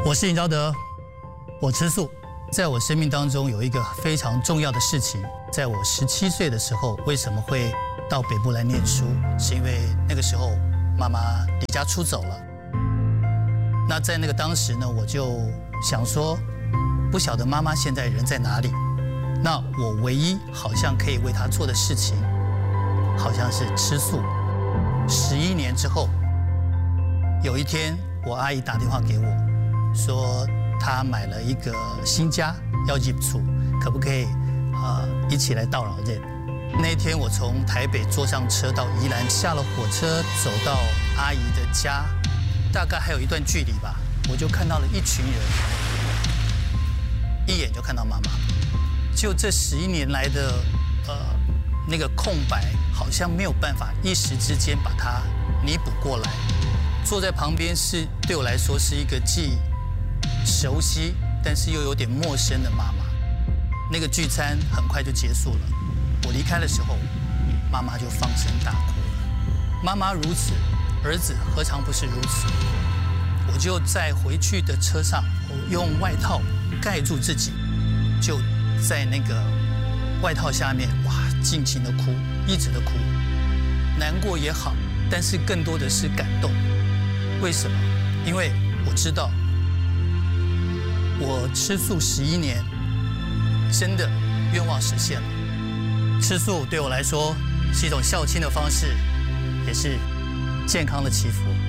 我是尹昭德，我吃素。在我生命当中有一个非常重要的事情，在我17岁的时候，为什么会到北部来念书？是因为那个时候妈妈离家出走了。那在那个当时呢，我就想说，不晓得妈妈现在人在哪里。那我唯一好像可以为她做的事情，好像是吃素。11年之后，有一天我阿姨打电话给我，说她买了一个新家要入厝，可不可以一起来到老人？那一天我从台北坐上车到宜兰，下了火车走到阿姨的家，大概还有一段距离吧，我就看到了一群人，一眼就看到妈妈。就这11年来的那个空白，好像没有办法一时之间把它弥补过来。坐在旁边是对我来说是一个既熟悉但是又有点陌生的妈妈。那个聚餐很快就结束了，我离开的时候，妈妈就放声大哭了。妈妈如此，儿子何尝不是如此？我就在回去的车上，我用外套盖住自己，就在那个外套下面，哇，尽情的哭，一直的哭，难过也好，但是更多的是感动。为什么？因为我知道，我吃素11年，真的愿望实现了。吃素对我来说是一种孝亲的方式，也是健康的祈福。